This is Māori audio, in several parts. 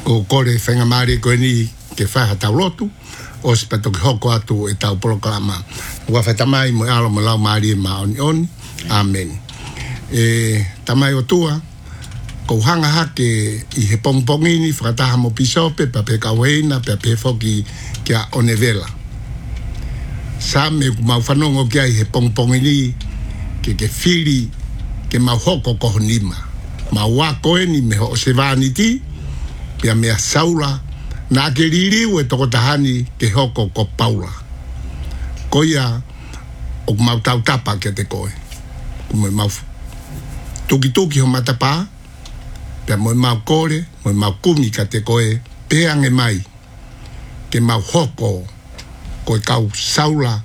ko kore whenga maare koe ni ke whaha tau lotu, o se pato ke hoko atu e tau polokalama. Ua whai tamai mo alo mo lau maare ma oni oni. Amen. Tamai o tua, ko hanga hake i he pongpongini, whakataha mo pisope, pa pe kauheina, pa pe foki kia onevela. Sa me mau whanongo kia i he pongpongini, ke whiri, ke mau hoko kohonima. Mau wako ni me ho se vaniti, pia mea saula, na ke ririu e toko tahani ke hoko ko paula. Koia, o mau tau tapa kia te koe. Mo mau tuki ho matapa, pia mo mau kore, mo mau kumi ka te koe, peange mai, ke mau hoko, koe kau saula,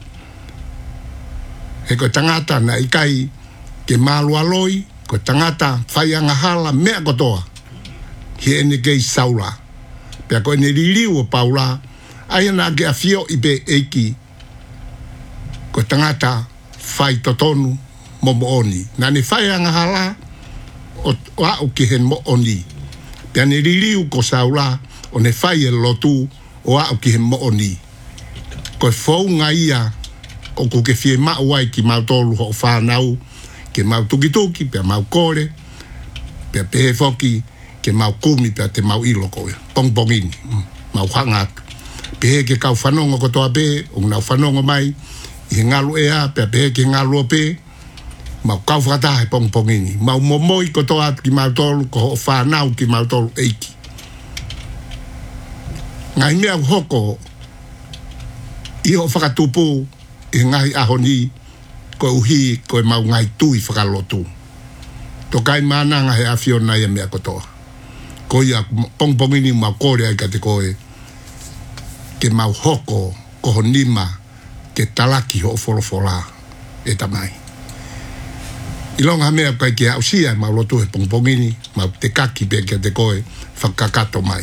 he koe tangata na ikai, ke malu aloi, koe tangata, whaianga hala, mea kotoa, he ene kei saula, pia koe ne ririu o paula, aia na ke awhio i pe eiki, koe tangata, whai totonu, mo oni. Na ne whaianga hala, o au ki hen mo oni. Pia ne ririu ko saula, o ne whai e lotu, o au ki hen mo oni. Koe whaunga ia, o ko ke fie mau ai ki mau tolu ho whanau, ke mau tuki, pia mau kore, pia pehe foki, ke mau kumi, pia te mau ilo koe. Pongpongini, mau hangatu. Pehe ke kau whanongo kotoa pe, o nau whanongo mai, i he ngalu ea, pia pehe ke ngalu o pe, mau kau whakataha pongpongini. Mau momoi kotoa ki mau tolu, ko ho whanau ki mau tolu eiki. Ngai mea hoko, i ho whakatupu, i ngai ahoni, ko uhi, ko mau ngai tui whakalotu. Tokai mana ngahe awhiona ia mea kotoa. Ko ia pongpongini mau kore ai ka te koe, ke mau hoko, ko honima, ke talaki ho wholofola, e tamai. Ilonga mea kai ke ausia mau lotu he pongpongini, mau te kaki pe ke te koe, whakakato mai.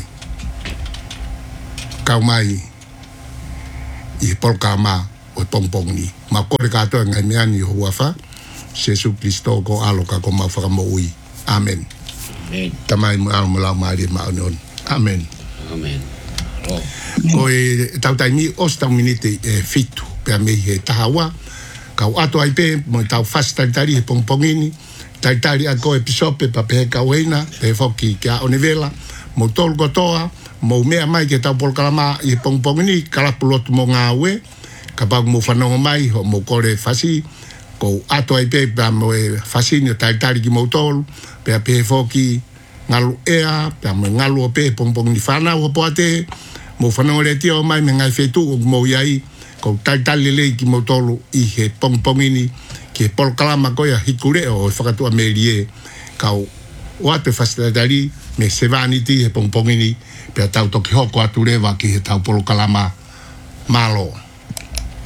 Kau mai, i polkama, o pongpongini. Ma kore katoa ngai meani ho wafa, Jesu Kristo ko alo ka ko mau whakamo ui. Amen. Amen. Tamai mo alo malau maari maunion. Amen. Amen. Ko e tau taimi os tau minite fitu, pia me he tahawa, kau ato ai pe, mo tau fast taritari he pongpongini, taritari a koe pisope, pa pehe kauheina, pehe foki kia onevela, mo tolu kotoa, mo mea mai ke tau polkalama i he pongpongini, kalapulotu mo ngāwe, ka pau mo whanongo mai, ho mo kore fasi, ko ato ai pe, pia mo e fasini o taritari ki mo tolu, pia pehe foki ngalu ea, pia mo ngalu o pe, pongpongini whanau ho poate, mo whanongo re tia o mai, me ngai whetu o mo iai, ko taitali lei ki mo tolu i he pongpongini, ki he polkalama koia hikure o whakatua merie, kau o ate whastatari, me sevaniti he pongpongini, pia tau toki hoko atu rewa ki he tau polkalama malo.